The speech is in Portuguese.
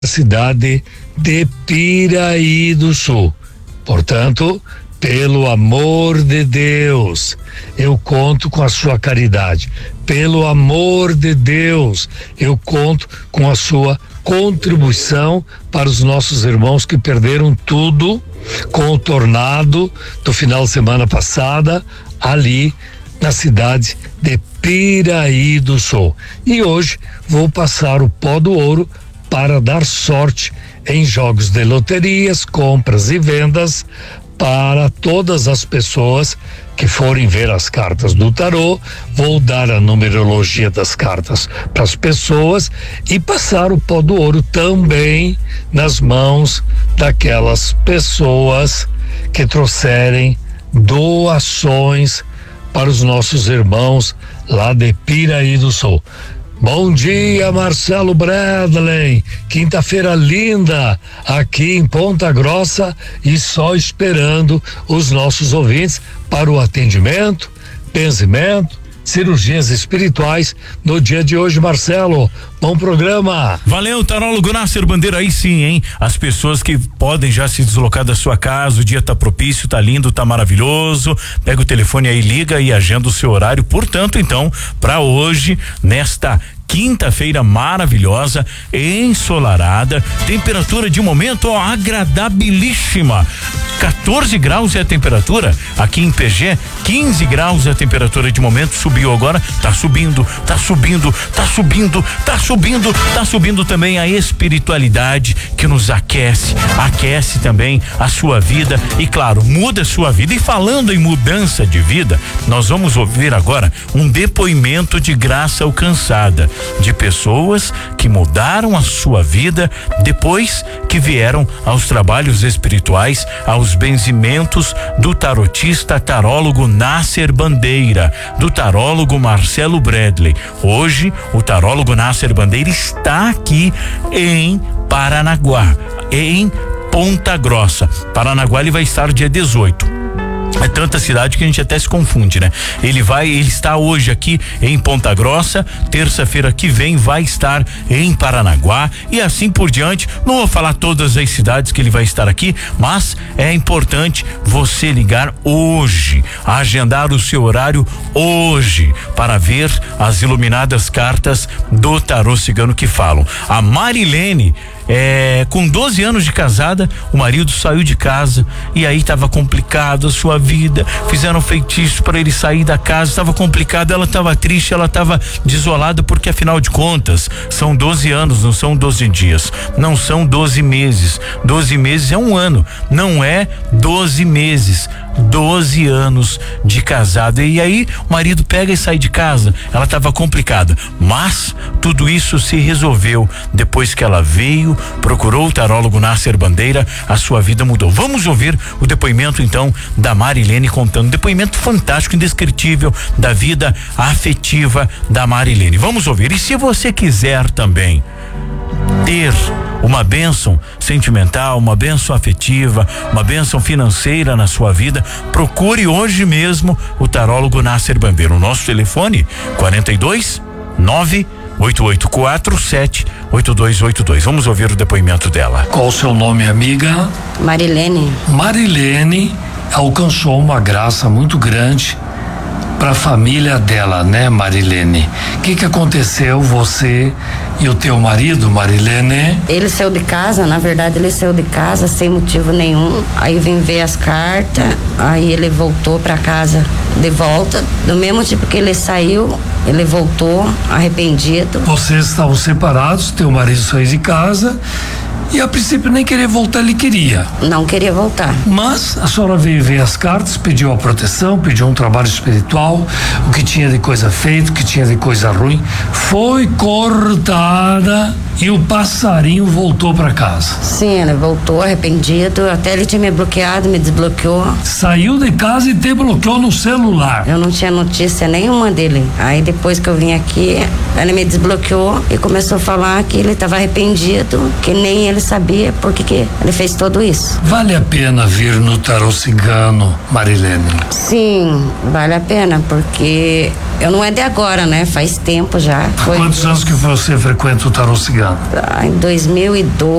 cidade de Piraí do Sul. Portanto, pelo amor de Deus, eu conto com a sua caridade. Pelo amor de Deus, eu conto com a sua contribuição para os nossos irmãos que perderam tudo com o tornado do final de semana passada, ali na cidade de Piraí do Sul. E hoje vou passar o pó do ouro para dar sorte em jogos de loterias, compras e vendas para todas as pessoas que forem ver as cartas do tarô. Vou dar a numerologia das cartas para as pessoas e passar o pó do ouro também nas mãos daquelas pessoas que trouxerem doações para os nossos irmãos lá de Piraí do Sul. Bom dia, Marcelo Bradley. Quinta-feira linda aqui em Ponta Grossa e só esperando os nossos ouvintes para o atendimento, benzimento, cirurgias espirituais no dia de hoje, Marcelo. Bom programa. Valeu, tarólogo Nasser Bandeira, aí sim, hein? As pessoas que podem já se deslocar da sua casa, o dia tá propício, tá lindo, tá maravilhoso. Pega o telefone aí, liga e agenda o seu horário. Portanto, então, para hoje, nesta quinta-feira maravilhosa, ensolarada, temperatura de momento, ó, agradabilíssima. 14 graus é a temperatura aqui em PG, 15 graus é a temperatura de momento, subiu agora, tá subindo, tá subindo, tá subindo, tá subindo, tá subindo também a espiritualidade que nos aquece, aquece também a sua vida e, claro, muda a sua vida. E falando em mudança de vida, nós vamos ouvir agora um depoimento de graça alcançada de pessoas que mudaram a sua vida depois que vieram aos trabalhos espirituais, aos benzimentos do tarotista tarólogo Nasser Bandeira, do tarólogo Marcelo Bradley. Hoje, o tarólogo Nasser Bandeira está aqui em Paranaguá, em Ponta Grossa. Paranaguá, ele vai estar dia 18. É tanta cidade que a gente até se confunde, né? Ele está hoje aqui em Ponta Grossa, terça-feira que vem vai estar em Paranaguá e assim por diante. Não vou falar todas as cidades que ele vai estar aqui, mas é importante você ligar hoje, agendar o seu horário hoje para ver as iluminadas cartas do tarô cigano que falam. A Marilene, com 12 anos de casada, o marido saiu de casa e aí estava complicado a sua vida, fizeram feitiço para ele sair da casa, estava complicado, ela estava triste, ela estava desolada, porque afinal de contas são 12 anos, não são 12 dias, não são 12 meses, 12 meses é um ano, não é 12 meses, 12 anos de casado. E aí o marido pega e sai de casa, ela estava complicada, mas tudo isso se resolveu depois que ela veio, procurou o tarólogo Nasser Bandeira, a sua vida mudou. Vamos ouvir o depoimento então da Marilene contando, depoimento fantástico, indescritível da vida afetiva da Marilene. Vamos ouvir. E se você quiser também ter uma bênção sentimental, uma bênção afetiva, uma bênção financeira na sua vida, procure hoje mesmo o tarólogo Nasser Bandeira. O nosso telefone 42 98847 8282. Vamos ouvir o depoimento dela. Qual o seu nome, amiga? Marilene. Marilene alcançou uma graça muito grande para a família dela, né, Marilene? O que aconteceu, você e o teu marido, Marilene? Ele saiu de casa, na verdade ele saiu de casa sem motivo nenhum, aí vim ver as cartas, aí ele voltou para casa de volta, do mesmo tipo que ele saiu, ele voltou arrependido. Vocês estavam separados, teu marido saiu de casa e a princípio nem queria voltar, ele queria. Não queria voltar. Mas a senhora veio ver as cartas, pediu a proteção, pediu um trabalho espiritual, o que tinha de coisa feita, o que tinha de coisa ruim, foi cortada e o passarinho voltou para casa. Sim, ele voltou arrependido, até ele tinha me bloqueado, me desbloqueou. Saiu de casa e te bloqueou no celular. Eu não tinha notícia nenhuma dele. Aí depois que eu vim aqui, ele me desbloqueou e começou a falar que ele estava arrependido, que nem ele sabia por que ele fez tudo isso. Vale a pena vir no tarô cigano, Marilene? Sim, vale a pena, porque eu não é de agora, né? Faz tempo já. Há quantos anos que você frequenta o tarô cigano? data? Em 2012.